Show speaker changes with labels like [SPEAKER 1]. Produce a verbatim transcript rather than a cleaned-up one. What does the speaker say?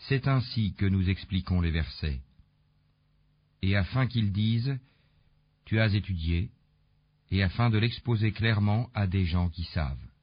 [SPEAKER 1] C'est ainsi que nous expliquons les versets. Et afin qu'ils disent, tu as étudié, et afin de l'exposer clairement à des gens qui savent.